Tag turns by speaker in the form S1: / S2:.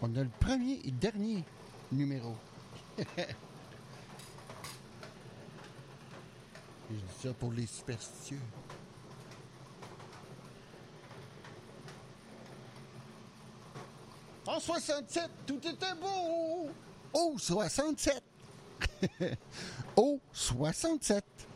S1: On a le premier et dernier numéro. Je dis ça pour les superstitieux. En 67, tout était beau. Oh, 67. Oh, 67.